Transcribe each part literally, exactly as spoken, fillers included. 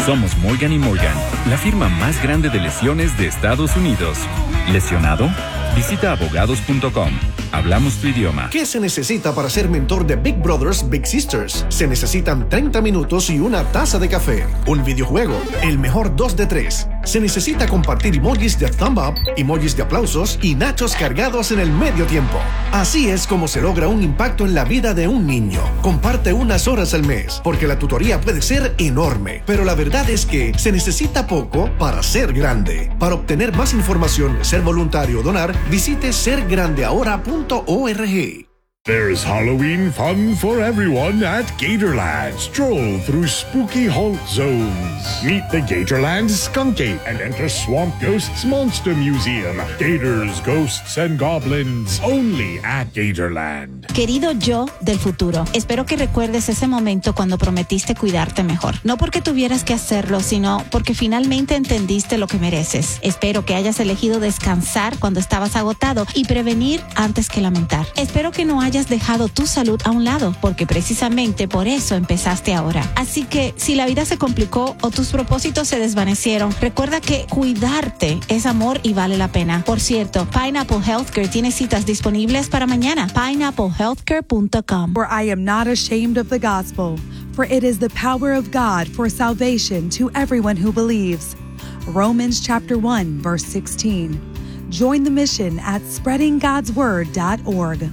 Somos Morgan y Morgan, la firma más grande de lesiones de Estados Unidos. ¿Lesionado? Visita abogados punto com. Hablamos tu idioma. ¿Qué se necesita para ser mentor de Big Brothers Big Sisters? Se necesitan treinta minutos y una taza de café. Un videojuego, el mejor dos de tres. Se necesita compartir emojis de thumb up, emojis de aplausos y nachos cargados en el medio tiempo. Así es como se logra un impacto en la vida de un niño. Comparte unas horas al mes, porque la tutoría puede ser enorme, pero la verdad es que se necesita poco para ser grande. Para obtener más información, ser voluntario o donar, visite ser grande ahora punto org. There's Halloween fun for everyone at Gatorland. Stroll through spooky haunt zones. Meet the Gatorland Skunk Ape and enter Swamp Ghost's Monster Museum. Gators, ghosts, and goblins. Only at Gatorland. Querido yo del futuro, espero que recuerdes ese momento cuando prometiste cuidarte mejor. No porque tuvieras que hacerlo, sino porque finalmente entendiste lo que mereces. Espero que hayas elegido descansar cuando estabas agotado y prevenir antes que lamentar. Espero que no hayas dejado tu salud a un lado, porque precisamente por eso empezaste ahora. Así que si la vida se complicó o tus propósitos se desvanecieron, recuerda que cuidarte es amor y vale la pena. Por cierto, Pineapple Healthcare tiene citas disponibles para mañana. pineapple healthcare punto com. For I am not ashamed of the gospel, for it is the power of God for salvation to everyone who believes. Romans chapter one, verse sixteen. Join the mission at spreading gods word dot org.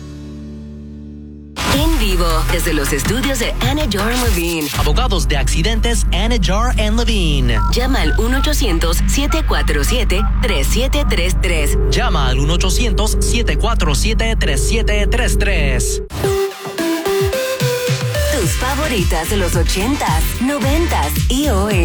En vivo, desde los estudios de Anidjar and Levine. Abogados de accidentes Anidjar and Levine. Llama al uno ochocientos, siete cuatro siete, tres siete tres tres. Llama al uno ochocientos, siete cuatro siete, tres siete tres tres. Tus favoritas de los ochentas, noventas y hoy.